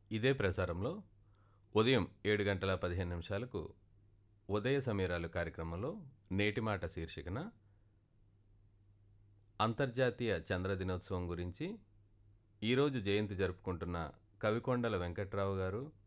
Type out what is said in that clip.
ఇదే ప్రసారంలో ఉదయం 7 గంటల 15 నిమిషాలకు ఉదయ సమీరాలు కార్యక్రమంలో నేటి మాట శీర్షికన అంతర్జాతీయ చంద్ర దినోత్సవం గురించి ఈరోజు జయంతి జరుపుకుంటున్న కవికొండల వెంకట్రావు గారు,